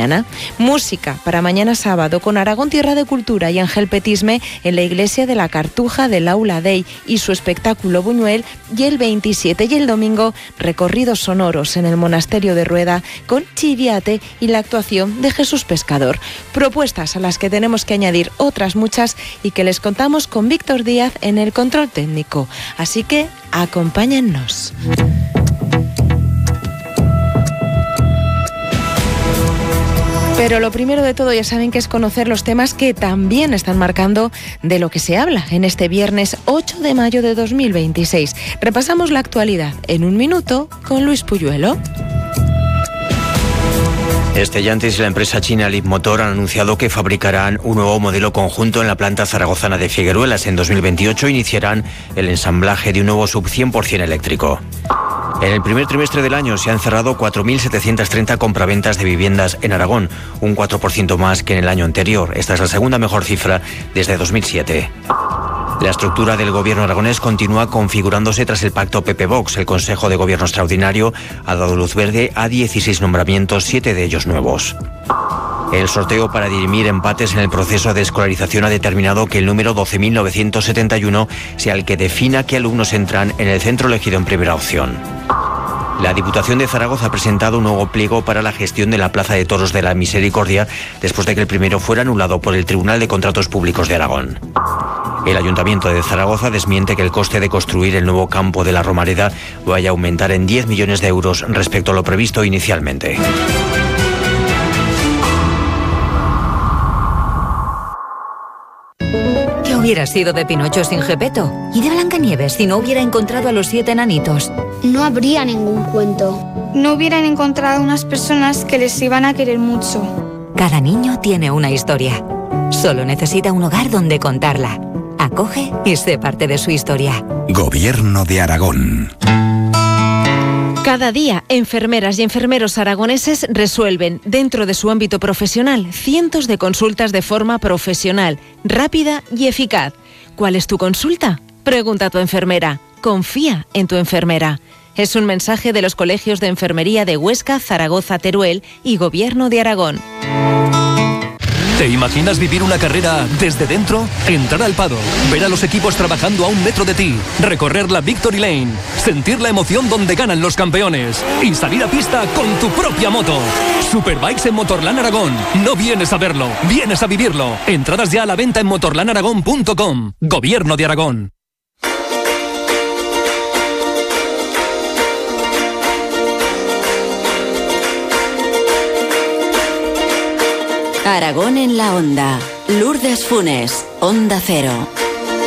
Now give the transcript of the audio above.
mañana. Música para mañana sábado con Aragón Tierra de Cultura y Ángel Petisme en la iglesia de la Cartuja del Aula Dei y su espectáculo Buñuel, y el 27 y el domingo recorridos sonoros en el monasterio de Rueda con Chiviate y la actuación de Jesús Pescador. Propuestas a las que tenemos que añadir otras muchas y que les contamos con Víctor Díaz en el control técnico. Así que acompáñennos. Pero lo primero de todo, ya saben que es conocer los temas que también están marcando de lo que se habla en este viernes 8 de mayo de 2026. Repasamos la actualidad en un minuto con Luis Puyuelo. Stellantis y la empresa china Leapmotor han anunciado que fabricarán un nuevo modelo conjunto en la planta zaragozana de Figueruelas. En 2028 iniciarán el ensamblaje de un nuevo SUV 100% eléctrico. En el primer trimestre del año se han cerrado 4.730 compraventas de viviendas en Aragón, un 4% más que en el año anterior. Esta es la segunda mejor cifra desde 2007. La estructura del gobierno aragonés continúa configurándose tras el pacto PP-Vox. El Consejo de Gobierno Extraordinario ha dado luz verde a 16 nombramientos, 7 de ellos nuevos. El sorteo para dirimir empates en el proceso de escolarización ha determinado que el número 12.971 sea el que defina qué alumnos entran en el centro elegido en primera opción. La Diputación de Zaragoza ha presentado un nuevo pliego para la gestión de la Plaza de Toros de la Misericordia después de que el primero fuera anulado por el Tribunal de Contratos Públicos de Aragón. El Ayuntamiento de Zaragoza desmiente que el coste de construir el nuevo campo de la Romareda vaya a aumentar en 10 millones de euros respecto a lo previsto inicialmente. ¿Qué hubiera sido de Pinocho sin Gepetto? ¿Y de Blancanieves si no hubiera encontrado a los 7 enanitos? No habría ningún cuento. No hubieran encontrado unas personas que les iban a querer mucho. Cada niño tiene una historia. Solo necesita un hogar donde contarla. Acoge y sé parte de su historia. Gobierno de Aragón. Cada día, enfermeras y enfermeros aragoneses resuelven, dentro de su ámbito profesional, cientos de consultas de forma profesional, rápida y eficaz. ¿Cuál es tu consulta? Pregunta a tu enfermera. Confía en tu enfermera. Es un mensaje de los colegios de enfermería de Huesca, Zaragoza, Teruel y Gobierno de Aragón. ¿Te imaginas vivir una carrera desde dentro? Entrar al paddock, ver a los equipos trabajando a un metro de ti, recorrer la Victory Lane, sentir la emoción donde ganan los campeones y salir a pista con tu propia moto. Superbikes en Motorland Aragón. No vienes a verlo, vienes a vivirlo. Entradas ya a la venta en motorlandaragón.com. Gobierno de Aragón. Aragón en la Onda. Lourdes Funes, Onda Cero.